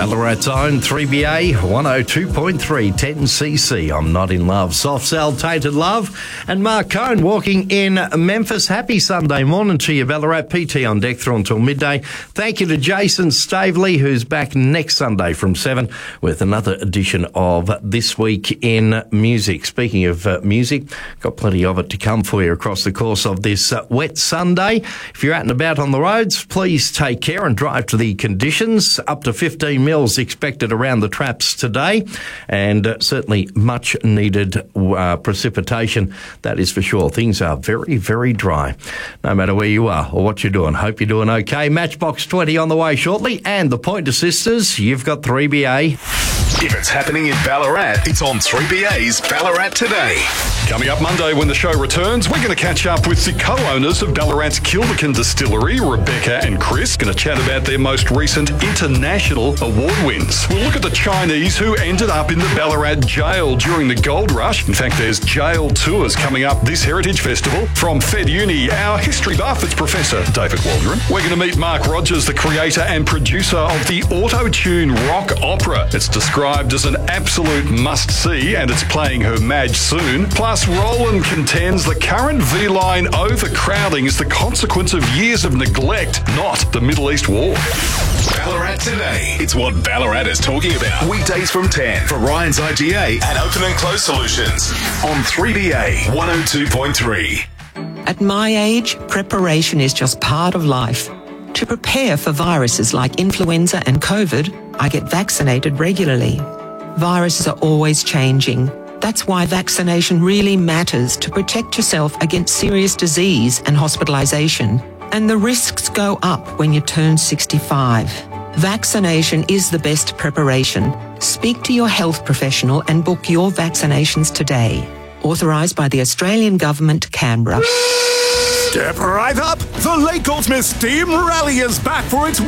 Ballarat's own 3BA 102.3 10cc. I'm not in love. Soft Cell, Tainted Love. And Mark Cohn walking in Memphis. Happy Sunday morning to you, Ballarat. PT on deck through until midday. Thank you to Jason Staveley, who's back next Sunday from 7 with another edition of This Week in Music. Speaking of music, got plenty of it to come for you across the course of this wet Sunday. If you're out and about on the roads, please take care and drive to the conditions. Up to 15 mils expected around the traps today, and certainly much needed precipitation, that is for sure. Things are very, very dry, no matter where you are or what you're doing. Hope you're doing okay. Matchbox 20 on the way shortly, and the Pointer Sisters, you've got 3BA. If it's happening in Ballarat, it's on 3BA's Ballarat Today. Coming up Monday when the show returns, we're going to catch up with the co-owners of Ballarat's Kilbecan Distillery, Rebecca and Chris. Going to chat about their most recent international award wins. We'll look at the Chinese who ended up in the Ballarat jail during the gold rush. In fact, there's jail tours coming up this Heritage Festival. From Fed Uni, our history buff, it's Professor David Waldron. We're going to meet Mark Rogers, the creator and producer of the Auto-Tune rock opera. It's described as an absolute must-see, and it's playing her Madge soon. Plus, Roland contends the current V-line overcrowding is the consequence of years of neglect, not the Middle East war. Ballarat Today. It's what Ballarat is talking about. Weekdays from 10 for Ryan's IGA and Open and Close Solutions on 3BA 102.3. At my age, preparation is just part of life. To prepare for viruses like influenza and COVID, I get vaccinated regularly. Viruses are always changing. That's why vaccination really matters to protect yourself against serious disease and hospitalisation. And the risks go up when you turn 65. Vaccination is the best preparation. Speak to your health professional and book your vaccinations today. Authorised by the Australian Government, Canberra. Step right up! The Lake Goldsmith Steam Rally is back for its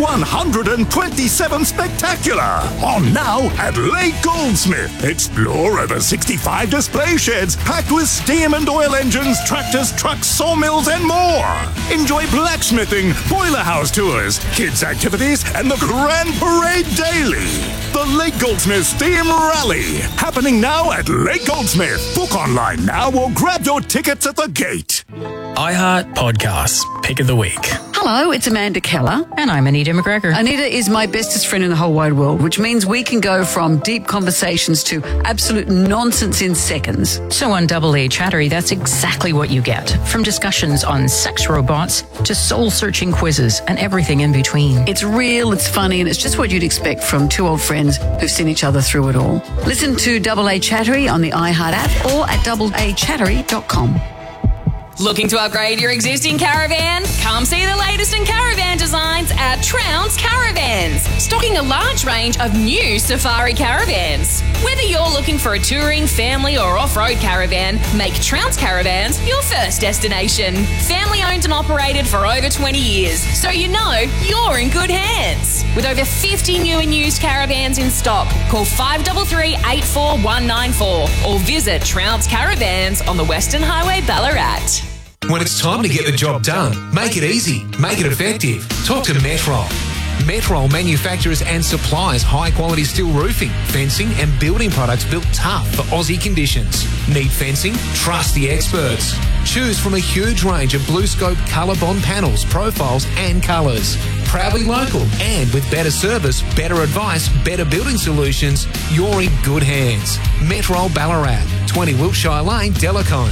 127th Spectacular. On now at Lake Goldsmith. Explore over 65 display sheds packed with steam and oil engines, tractors, trucks, sawmills, and more. Enjoy blacksmithing, boiler house tours, kids' activities, and the Grand Parade daily. The Lake Goldsmith Steam Rally. Happening now at Lake Goldsmith. Book online now or grab your tickets at the gate. iHeart Podcasts, Pick of the Week. Hello, it's Amanda Keller. And I'm Anita McGregor. Anita is my bestest friend in the whole wide world, which means we can go from deep conversations to absolute nonsense in seconds. So on Double A Chattery, that's exactly what you get. From discussions on sex robots to soul-searching quizzes and everything in between. It's real, it's funny, and it's just what you'd expect from two old friends who've seen each other through it all. Listen to Double A Chattery on the iHeart app or at doubleachattery.com. Looking to upgrade your existing caravan? Come see the latest in caravan designs at Trounce Caravans, stocking a large range of new safari caravans. Whether you're looking for a touring, family or off-road caravan, make Trounce Caravans your first destination. Family owned and operated for over 20 years, so you know you're in good hands. With over 50 new and used caravans in stock, call 533 84194 or visit Trounce Caravans on the Western Highway, Ballarat. When it's time to get the job done, make it easy, make it effective. Talk to Metrol. Metrol manufactures and supplies high-quality steel roofing, fencing and building products built tough for Aussie conditions. Need fencing? Trust the experts. Choose from a huge range of BlueScope Colour Bond panels, profiles and colours. Proudly local and with better service, better advice, better building solutions, you're in good hands. Metrol Ballarat, 20 Wiltshire Lane, Delacombe.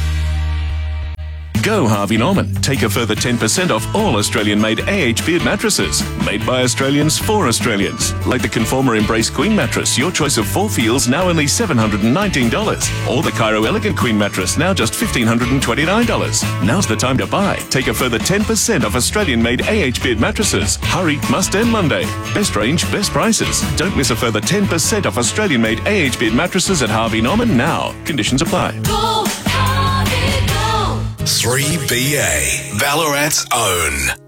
Go Harvey Norman. Take a further 10% off all Australian-made AH Beard mattresses. Made by Australians for Australians. Like the Conformer Embrace Queen mattress, your choice of 4 feels, now only $719. Or the Cairo Elegant Queen mattress, now just $1,529. Now's the time to buy. Take a further 10% off Australian-made AH Beard mattresses. Hurry, must end Monday. Best range, best prices. Don't miss a further 10% off Australian-made AH Beard mattresses at Harvey Norman now. Conditions apply. 3BA, Ballarat's own.